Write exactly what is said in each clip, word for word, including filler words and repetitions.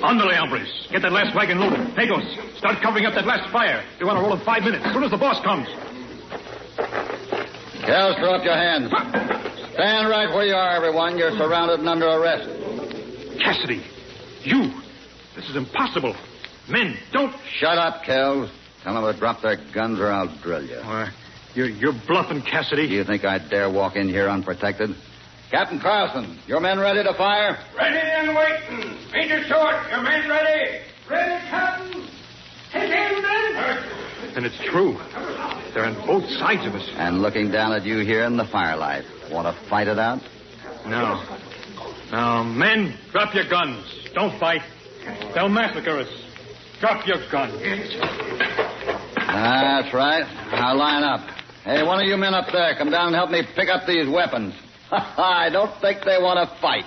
Andale, hombres. Get that last wagon loaded. Pecos, start covering up that last fire. We want to roll in five minutes, as soon as the boss comes. Kells, throw up your hands. Stand right where you are, everyone. You're surrounded and under arrest. Cassidy, you. This is impossible. Men, don't... Shut up, Kells. Tell them to drop their guns or I'll drill you. Uh, you're, you're bluffing, Cassidy. Do you think I'd dare walk in here unprotected? Captain Carlson, your men ready to fire? Ready and waiting. Major Short, your men ready? Ready, Captain. Take aim, men. And it's true. They're on both sides of us. And looking down at you here in the firelight. Want to fight it out? No. Now, men, drop your guns. Don't fight. They'll massacre us. Drop your guns. That's right. Now line up. Hey, one of you men up there, come down and help me pick up these weapons. I don't think they want to fight.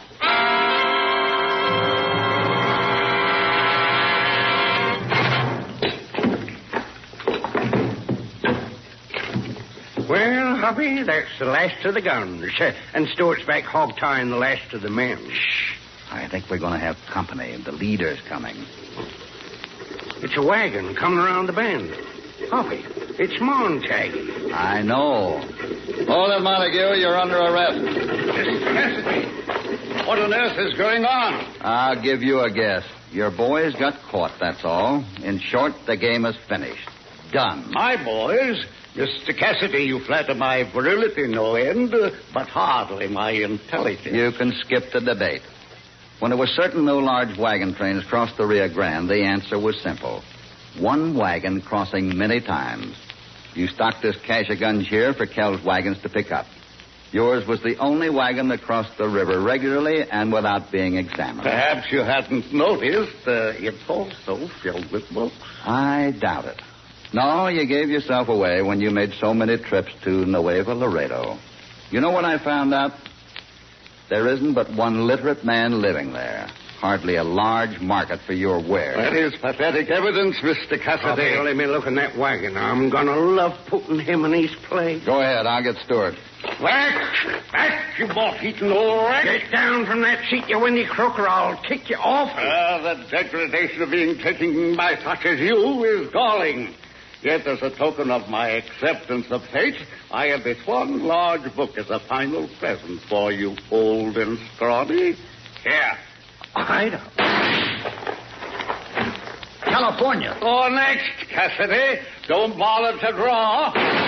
Well, Hoppy, that's the last of the guns. And Stewart's back hog-tying the last of the men. Shh. I think we're going to have company. The leader's coming. It's a wagon coming around the bend. Hoppy, it's Montague. I know. Hold it, Montague. You're under arrest. Mister Cassidy, what on earth is going on? I'll give you a guess. Your boys got caught, that's all. In short, the game is finished. Done. My boys? Mister Cassidy, you flatter my virility no end, but hardly my intelligence. You can skip the debate. When it was certain no large wagon trains crossed the Rio Grande, the answer was simple. One wagon crossing many times. You stocked this cache of guns here for Kells' wagons to pick up. Yours was the only wagon that crossed the river regularly and without being examined. Perhaps you hadn't noticed uh, it's also filled with books. I doubt it. No, you gave yourself away when you made so many trips to Nuevo Laredo. You know what I found out? There isn't but one literate man living there. Hardly a large market for your wares. That is pathetic evidence, Mister Cassidy. Oh, let me look in that wagon. I'm going to love putting him in his place. Go ahead. I'll get Stewart. Back! Back, you moth-eating old rat. Get down from that seat, you windy crook, or I'll kick you off. Ah, uh, the degradation of being taken by such as you is galling. Yet, as a token of my acceptance of fate, I have this one large book as a final present for you, old and scrawny. Here. Idaho. California. Oh, next, Cassidy. Don't bother to draw.